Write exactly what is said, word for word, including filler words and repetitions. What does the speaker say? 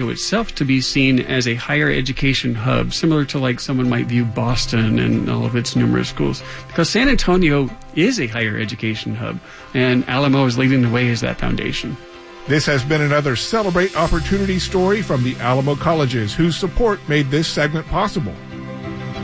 Antonio itself to be seen as a higher education hub, similar to like someone might view Boston and all of its numerous schools, because San Antonio is a higher education hub, and Alamo is leading the way as that foundation. This has been another Celebrate Opportunity story from the Alamo Colleges, whose support made this segment possible.